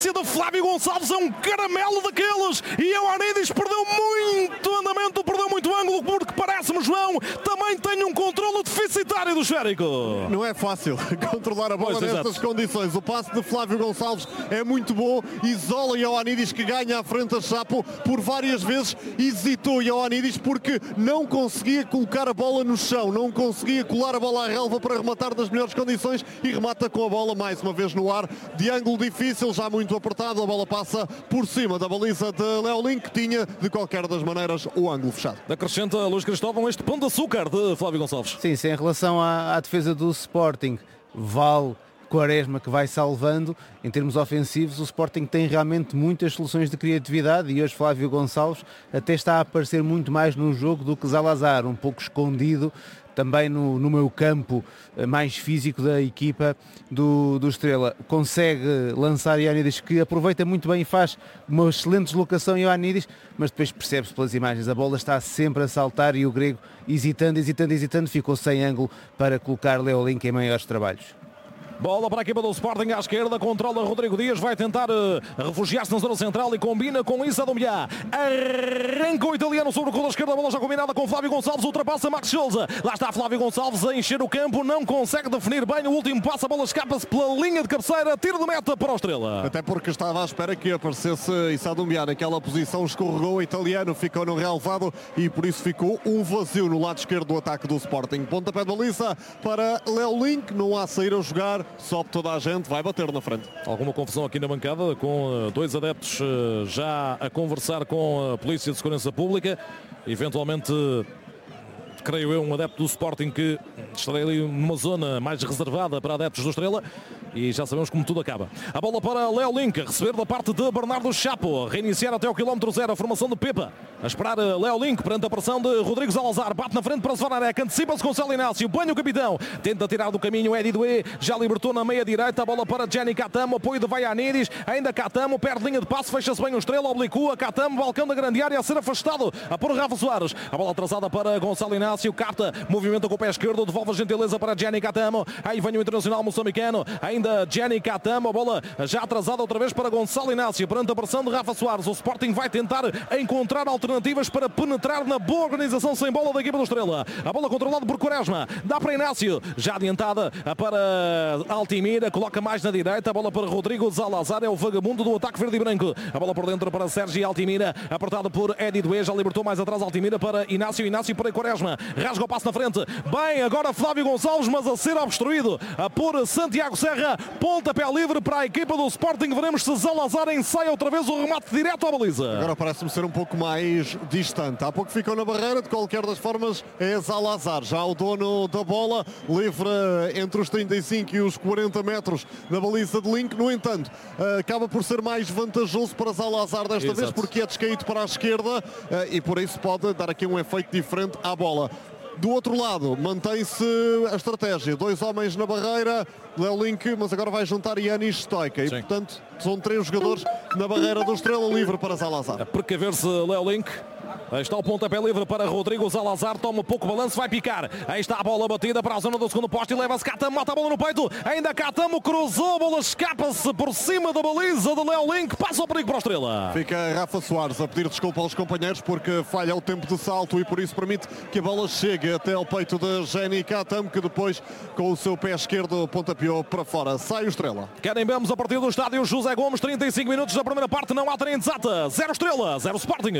do Flávio Gonçalves é um caramelo daqueles e Ioannidis perdeu muito andamento, perdeu muito ângulo, porque parece-me, João, também tem um controle deficitário do esférico. Não é fácil controlar a bola nestas condições. O passe de Flávio Gonçalves é muito bom, isola Ioannidis, que ganha à frente a Chapo. Por várias vezes hesitou Ioannidis porque não conseguia colocar a bola no chão, não conseguia colar a bola à relva para rematar nas melhores condições, e remata com a bola mais uma vez no ar, de ângulo difícil, já muito apertado. A bola passa por cima da baliza de Léo Link, que tinha de qualquer das maneiras o ângulo fechado. Acrescenta Luís Cristóvão este pão de açúcar de Flávio Gonçalves. Sim, em relação à defesa do Sporting, vale Quaresma que vai salvando. Em termos ofensivos, o Sporting tem realmente muitas soluções de criatividade e hoje Flávio Gonçalves até está a aparecer muito mais no jogo do que Zalazar, um pouco escondido também no meio campo mais físico da equipa do Estrela. Consegue lançar Ioannidis, que aproveita muito bem e faz uma excelente deslocação Ioannidis, mas depois percebe-se pelas imagens, a bola está sempre a saltar e o grego hesitando, ficou sem ângulo para colocar Léo Link em maiores trabalhos. Bola para a equipa do Sporting à esquerda, controla Rodrigo Dias, vai tentar refugiar-se na zona central e combina com Issa Doumbia. Arranca o italiano sobre o corredor esquerdo, a bola já combinada com Flávio Gonçalves, ultrapassa Max Souza. Lá está Flávio Gonçalves a encher o campo, não consegue definir bem, o último passo, a bola escapa-se pela linha de cabeceira, tiro de meta para o Estrela. Até porque estava à espera que aparecesse Issa Doumbia naquela posição, escorregou o italiano, ficou no relevado e por isso ficou um vazio no lado esquerdo do ataque do Sporting. Pontapé de baliza para Léo Link, não há sair a jogar, sobe toda a gente, vai bater na frente. Alguma confusão aqui na bancada, com dois adeptos já a conversar com a Polícia de Segurança Pública, eventualmente, creio eu, um adepto do Sporting que estará ali numa zona mais reservada para adeptos do Estrela, e já sabemos como tudo acaba. A bola para Léo Link, a receber da parte de Bernardo Chapo, reiniciar até o quilómetro 0 a formação de Pepa, a esperar Léo Link perante a pressão de Rodrigo Zalazar, bate na frente para Zvanarek, antecipa-se com Céu Inácio, banha o capitão, tenta tirar do caminho Eddie Doué, já libertou na meia direita, a bola para Jenny Catamo, apoio de Ioannidis, ainda Catamo, perde linha de passe, fecha-se bem o Estrela, oblicua Catamo, balcão da grande área a ser afastado, a pôr Rafa Soares, a bola atrasada para Gonçalo Inácio, capta, movimenta com o pé esquerdo, devolve a gentileza para Jenny Catamo, aí vem o internacional moçambicano, ainda Jenny Catamo, a bola já atrasada outra vez para Gonçalo Inácio, perante a pressão de Rafa Soares. O Sporting vai tentar encontrar alternativas para penetrar na boa organização sem bola da equipa do Estrela. A bola controlada por Quaresma, dá para Inácio, já adiantada para Altimira, coloca mais na direita, a bola para Rodrigo Zalazar, é o vagabundo do ataque verde e branco. A bola por dentro para Sérgio Altimira, apertado por Eddie Doué, já libertou mais atrás Altimira para Inácio, Inácio para Quaresma, rasga o passo na frente, bem, agora Flávio Gonçalves, mas a ser obstruído por Santiago Serra, pontapé livre para a equipa do Sporting, veremos se Zalazar ensaia outra vez o remate direto à baliza. Agora parece-me ser um pouco mais distante, há pouco ficou na barreira, de qualquer das formas é Zalazar, já o dono da bola, livre entre os 35 e os 40 metros na baliza de Link, no entanto, acaba por ser mais vantajoso para Zalazar desta vez, porque é descaído para a esquerda e por isso pode dar aqui um efeito diferente à bola. Do outro lado, mantém-se a estratégia. Dois homens na barreira, Léo Link, mas agora vai juntar Yanis Stoica. E, portanto, são três jogadores na barreira do Estrela, livre para Zalazar. A precaver-se Léo Link. Aí está o pontapé livre para Rodrigo Zalazar, toma pouco balanço, vai picar. Aí está a bola batida para a zona do segundo poste e leva-se Catamo, mata a bola no peito. Ainda Catamo cruzou, a bola escapa-se por cima da baliza de Léo Link, passa o perigo para o Estrela. Fica Rafa Soares a pedir desculpa aos companheiros porque falha o tempo de salto e por isso permite que a bola chegue até ao peito de Jenny Catamo, que depois com o seu pé esquerdo pontapeou para fora. Sai o Estrela. Carimbamos a partir do estádio José Gomes, 35 minutos da primeira parte, não há trem exata. 0 Estrela, 0 Sporting.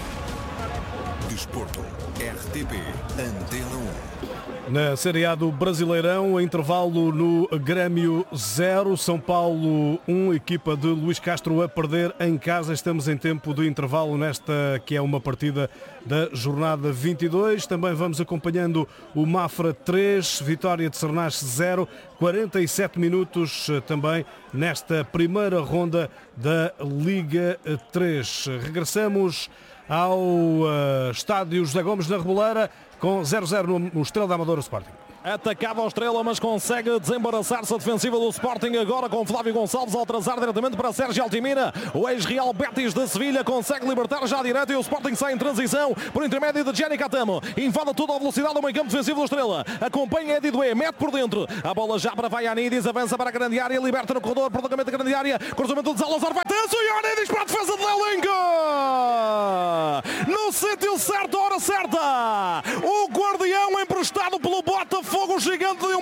Desporto, RTP, Antena 1. Na Série A do Brasileirão, intervalo no Grêmio 0, São Paulo 1, equipa de Luís Castro a perder em casa. Estamos em tempo de intervalo nesta que é uma partida da jornada 22. Também vamos acompanhando o Mafra 3, Vitória de Sernache 0, 47 minutos também nesta primeira ronda da Liga 3. Regressamos ao estádio José Gomes na Reboleira com 0-0 no Estrela da Amadora Sporting. Atacava o Estrela, mas consegue desembaraçar-se a defensiva do Sporting agora com Flávio Gonçalves ao atrasar diretamente para Sérgio Altimira. O ex-Real Betis de Sevilha consegue libertar já direto e o Sporting sai em transição por intermédio de Gianni Catamo. Invade toda a velocidade do meio campo defensivo do Estrela. Acompanha Eddie Doué, mete por dentro. A bola já para Vaianidis, avança para a grande área, liberta no corredor, prolongamento da grande área. Cruzamento de Salazar, vai tenso e Ioannidis para a defesa de Léo Link. No sítio certo, hora certa. O guardião emprestado pelo Botafogo, gigante de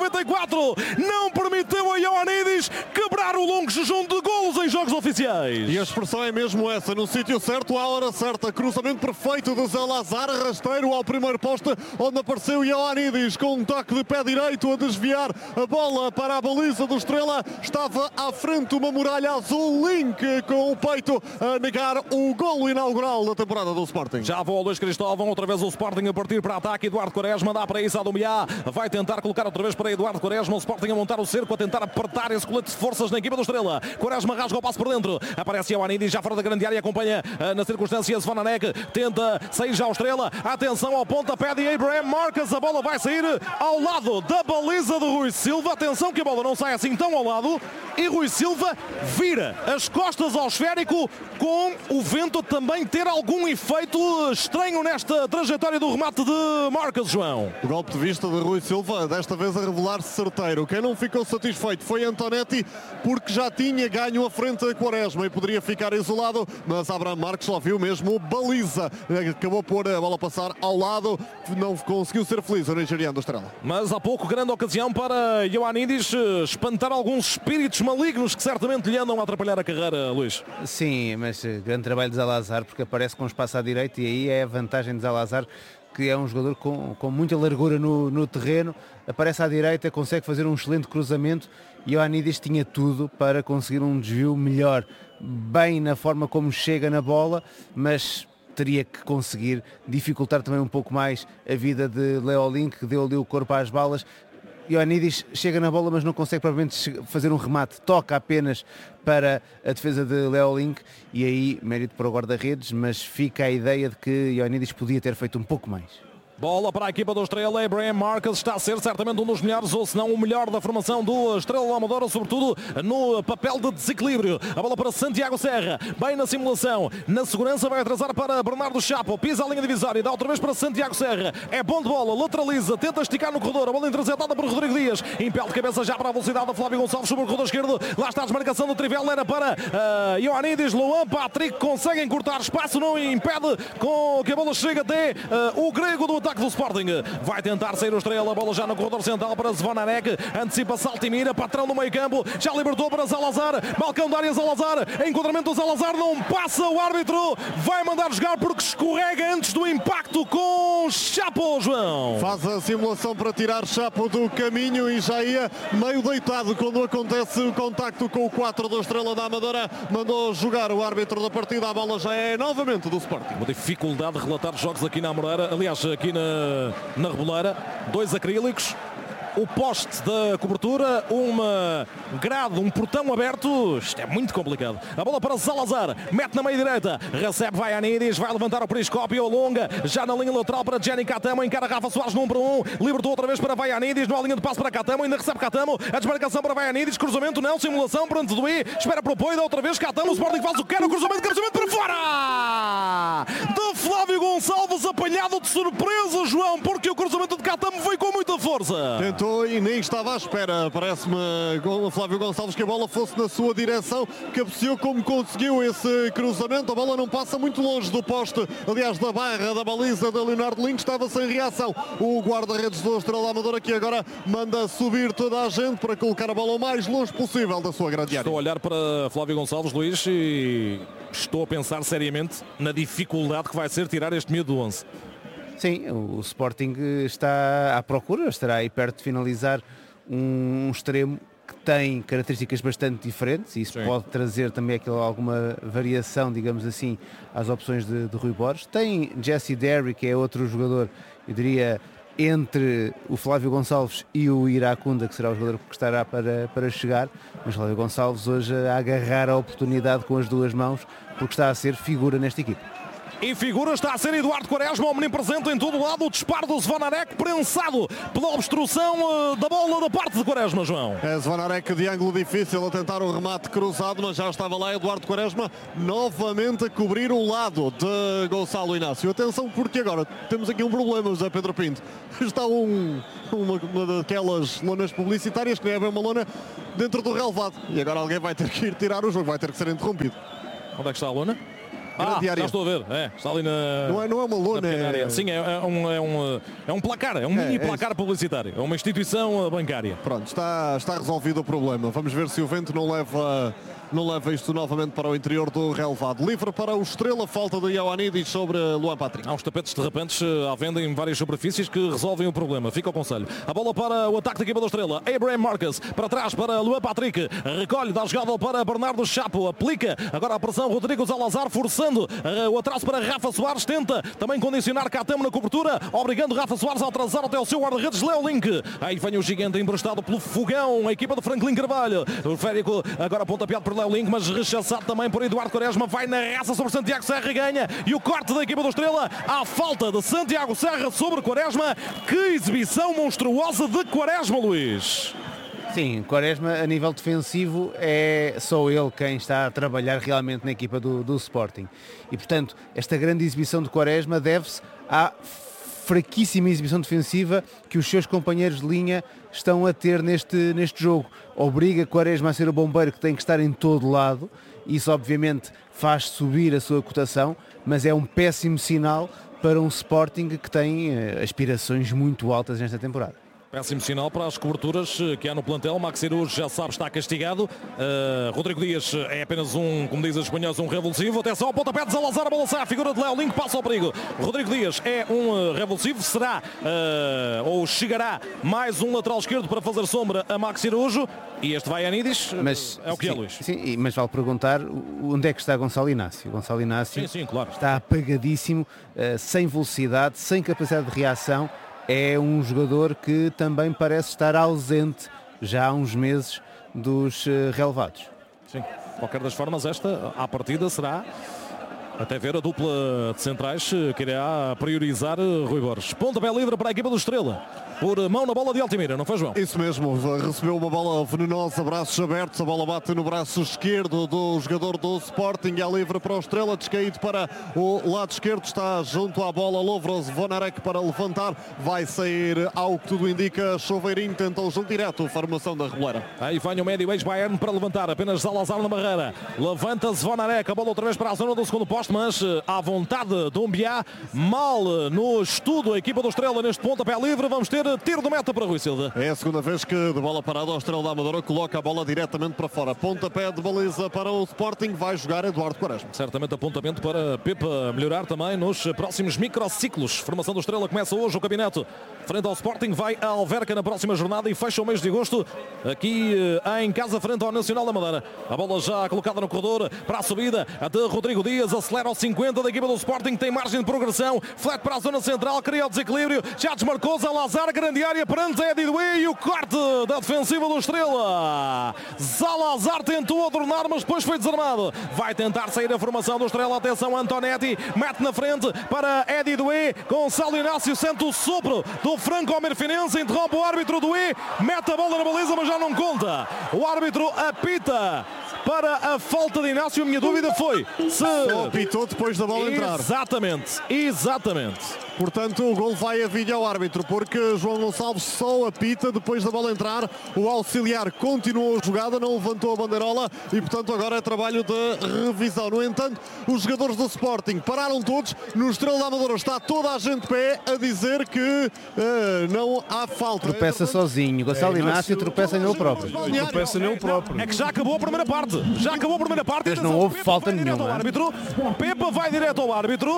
1,94 m, não permitiu a Ioannidis quebrar o longo jejum de golos em jogos oficiais. E a expressão é mesmo essa, no sítio certo, à hora certa. Cruzamento perfeito de Salazar, rasteiro ao primeiro poste, onde apareceu Ioannidis com um toque de pé direito a desviar a bola para a baliza do Estrela. Estava à frente uma muralha azul, Link com o peito a negar o golo inaugural da temporada do Sporting. Já voa o Luís Cristóvão, outra vez o Sporting a partir para ataque. Eduardo Quaresma dá para isso a Domiá, vai tentar colocar outra vez para Eduardo Quaresma. O Sporting a montar o cerco, a tentar apertar esse colete de forças na equipa do Estrela. Quaresma rasga o passo por dentro, aparece Ioannidis já fora da grande área, acompanha na circunstância Zvonarek, tenta sair já o Estrela. Atenção ao pontapé de Abraham Marcus, a bola vai sair ao lado da baliza de Rui Silva. Atenção que a bola não sai assim tão ao lado e Rui Silva vira as costas ao esférico, com o vento também ter algum efeito estranho nesta trajetória do remate de Marcus, João. O golpe de vista de Rui Silva, desta vez a revelar-se certeiro. Quem não ficou satisfeito foi Antonetti, porque já tinha ganho a frente a Quaresma e poderia ficar isolado, mas Abraham Marques só viu mesmo baliza. Acabou por a bola passar ao lado, não conseguiu ser feliz o nigeriano do Estrela. Mas há pouco grande ocasião para Ioannidis espantar alguns espíritos malignos que certamente lhe andam a atrapalhar a carreira, Luís. Sim, mas grande trabalho de Salazar, porque aparece com espaço à direita e aí é a vantagem de Salazar, que é um jogador com muita largura no terreno. Aparece à direita, consegue fazer um excelente cruzamento e Ioannidis tinha tudo para conseguir um desvio melhor, bem na forma como chega na bola, mas teria que conseguir dificultar também um pouco mais a vida de Léo Link, que deu ali o corpo às balas. Ioannidis chega na bola, mas não consegue provavelmente fazer um remate, toca apenas para a defesa de Léo Link e aí mérito para o guarda-redes, mas fica a ideia de que Ioannidis podia ter feito um pouco mais. Bola para a equipa do Estrela. Abraham Marcus está a ser certamente um dos melhores, ou se não o melhor da formação do Estrela da Amadora, sobretudo no papel de desequilíbrio. A bola para Santiago Serra, bem na simulação, na segurança, vai atrasar para Bernardo Chapo, pisa a linha divisória, dá outra vez para Santiago Serra, é bom de bola, lateraliza, tenta esticar no corredor, a bola interceptada por Rodrigo Dias, impele de cabeça já para a velocidade da Flávio Gonçalves sobre o corredor esquerdo, lá está a desmarcação do Trivela, era para Ioannidis. Luan Patrick consegue encurtar espaço, não impede com que a bola chegue até o grego do ataque do Sporting. Vai tentar sair o Estrela, a bola já no corredor central para Zvonarek, antecipa-se Altimira, patrão no meio campo, já libertou para Salazar, balcão da área Salazar, enquadramento do Salazar, não passa, o árbitro vai mandar jogar porque escorrega antes do impacto com Chapo, João. Faz a simulação para tirar Chapo do caminho e já ia meio deitado quando acontece o contacto com o 4 do Estrela da Amadora. Mandou jogar o árbitro da partida, a bola já é novamente do Sporting. Uma dificuldade de relatar jogos aqui na Amoreira, aliás aqui na Reboleira, 2 acrílicos, o poste da cobertura, uma grade, um portão aberto. Isto é muito complicado. A bola para Salazar, mete na meia direita, recebe Vaianidis, vai levantar o periscópio, longa, já na linha lateral para Gianni Catamo, encara Rafa Soares no 1 para 1, libertou outra vez para Vaianidis, numa linha de passo para Catamo, ainda recebe Catamo, a desmarcação para Vaianidis, cruzamento não, simulação para Antedoué, espera para o apoio, dá outra vez Catamo, o Sporting faz o que quer, o cruzamento para fora! De Flávio Gonçalves, apanhado de surpresa, João, porque o cruzamento de Catamo veio com muita força. Tentou e nem estava à espera. Parece-me Flávio Gonçalves que a bola fosse na sua direção, cabeceou como conseguiu esse cruzamento. A bola não passa muito longe do poste, aliás da barra da baliza de Leonardo Link, estava sem reação. O guarda-redes do Estrela Amadora que agora manda subir toda a gente para colocar a bola o mais longe possível da sua grande área. Estou a olhar para Flávio Gonçalves, Luís, e estou a pensar seriamente na dificuldade que vai ser tirar este miúdo do 11. Sim, o Sporting está à procura, estará aí perto de finalizar um extremo que tem características bastante diferentes e isso pode trazer também alguma variação, digamos assim, às opções de Rui Borges. Tem Jesse Derry, que é outro jogador, eu diria, entre o Flávio Gonçalves e o Iracunda, que será o jogador que estará para chegar, mas Flávio Gonçalves hoje a agarrar a oportunidade com as duas mãos, porque está a ser figura nesta equipe. e figura. Está a ser Eduardo Quaresma, o menino presente em todo o lado. O disparo do Zvonarek, prensado pela obstrução da bola da parte de Quaresma, João. É Zvonarek de ângulo difícil a tentar o remate cruzado, mas já estava lá Eduardo Quaresma novamente a cobrir o lado de Gonçalo Inácio. Atenção, porque agora temos aqui um problema, José Pedro Pinto. Está uma daquelas lonas publicitárias que não é bem uma lona dentro do relevado. E agora alguém vai ter que ir tirar o jogo, vai ter que ser interrompido. Onde é que está a lona? Já estou a ver. Está ali na... Não é uma lona. Sim, é um placar, é um mini placar publicitário. É uma instituição bancária. Pronto, está resolvido o problema. Vamos ver se o vento não leva isto novamente para o interior do relevado. Livre para o Estrela, falta de Ioannidis sobre Luan Patrick. Há uns tapetes derrapantes à venda em várias superfícies que resolvem o problema. Fica o conselho. A bola para o ataque da equipa do Estrela. Abraham Marcus para trás para Luan Patrick. Recolhe, dá a jogada para Bernardo Chapo. Aplica agora a pressão Rodrigo Salazar, forçando o atraso para Rafa Soares. Tenta também condicionar Catamo na cobertura, obrigando Rafa Soares a atrasar até o seu guarda-redes Léo Link. Aí vem o gigante emprestado pelo Fogão, a equipa de Franklin Carvalho. O Férico agora pontapeado por Léo Link, mas rechaçado também por Eduardo Quaresma. Vai na raça sobre Santiago Serra, ganha. E o corte da equipa do Estrela à falta de Santiago Serra sobre Quaresma. Que exibição monstruosa de Quaresma, Luís. Sim, Quaresma a nível defensivo é só ele quem está a trabalhar realmente na equipa do Sporting. E portanto, esta grande exibição de Quaresma deve-se à fraquíssima exibição defensiva que os seus companheiros de linha estão a ter neste jogo. Obriga Quaresma a ser o bombeiro que tem que estar em todo lado. Isso obviamente faz subir a sua cotação, mas é um péssimo sinal para um Sporting que tem aspirações muito altas nesta temporada. Péssimo sinal para as coberturas que há no plantel. Maxi Arujo, já sabe, está castigado. Rodrigo Dias é apenas como diz os espanhóis, um revulsivo. Atenção ao pontapé de Salazar, a bola sai, a figura de Léo Link passa ao perigo. Rodrigo Dias é um revulsivo. Será ou chegará mais um lateral esquerdo para fazer sombra a Maxi Arujo. E este vai a Ioannidis, mas é o que sim, é, Luís. Sim, mas vale perguntar onde é que está Gonçalo Inácio. Gonçalo Inácio sim, claro. Está apagadíssimo, sem velocidade, sem capacidade de reação. É um jogador que também parece estar ausente já há uns meses dos relevados. Sim, de qualquer das formas, esta à partida será até ver a dupla de centrais que irá priorizar Rui Borges. Pontapé livre para a equipa do Estrela. Por mão na bola de Altimira, não foi, João? Isso mesmo, recebeu uma bola venenosa, braços abertos, a bola bate no braço esquerdo do jogador do Sporting, é livre para o Estrela, descaído para o lado esquerdo, está junto à bola Lovros Vonarek para levantar, vai sair ao que tudo indica Choveirinho, tenta o jogo direto, formação da Reboleira. Aí vem o médio ex-Bayern para levantar, apenas Salazar na barreira, levanta-se Vonarek, a bola outra vez para a zona do segundo posto, mas à vontade do Umbiá, mal no estudo a equipa do Estrela neste pontapé livre, vamos ter tiro de meta para Rui Silva. É a segunda vez que de bola parada o Estrela da Amadora coloca a bola diretamente para fora. Pontapé de baliza para o Sporting, vai jogar Eduardo Quaresma. Certamente apontamento para Pepa melhorar também nos próximos microciclos. Formação do Estrela começa hoje o campeonato. Frente ao Sporting, vai a Alverca na próxima jornada e fecha o mês de agosto aqui em casa frente ao Nacional da Madeira. A bola já colocada no corredor para a subida de Rodrigo Dias, acelera aos 50 da equipa do Sporting, tem margem de progressão, flete para a zona central, cria o desequilíbrio, já desmarcou Salazar, grande área perante Eddie Doué e o corte da defensiva do Estrela. Salazar tentou adornar, mas depois foi desarmado. Vai tentar sair a formação do Estrela, atenção Antonetti, mete na frente para Eddie Doué, Gonçalo Inácio sente o sopro do franco-merfinense, interrompe o árbitro Doué, mete a bola na baliza, mas já não conta. O árbitro apita para a falta de Inácio. A minha dúvida foi se... apitou depois da bola entrar. Exatamente. Portanto, o gol vai a vídeo ao árbitro, porque João Gonçalves só apita depois da bola entrar. O auxiliar continuou a jogada, não levantou a bandeirola e, portanto, agora é trabalho de revisão. No entanto, os jogadores do Sporting pararam todos. No Estrela da Amadora está toda a gente de pé a dizer que não há falta. Tropeça sozinho. Gonçalo Inácio tropeça nele próprio. É que já acabou a primeira parte. Mas não houve falta nenhuma. Pepa vai direto ao árbitro.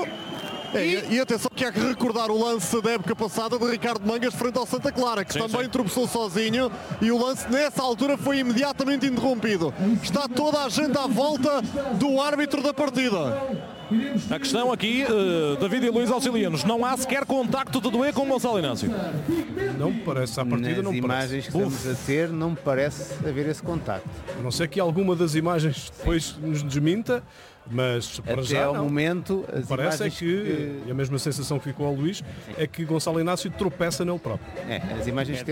E atenção que há que recordar o lance da época passada de Ricardo Mangas frente ao Santa Clara, que também tropeçou sozinho, e o lance nessa altura foi imediatamente interrompido. Está toda a gente à volta do árbitro da partida. A questão aqui, David e Luís auxilianos, não há sequer contacto de Doué com o Gonçalo Inácio. Não me parece, à partida não Nas me parece. imagens que estamos a ter, não me parece haver esse contacto. A não ser que alguma das imagens depois nos desminta, mas para Até já ao não. momento, as Parece é imagens que, e a mesma sensação que ficou ao Luís, é que Gonçalo Inácio tropeça nele próprio. as imagens que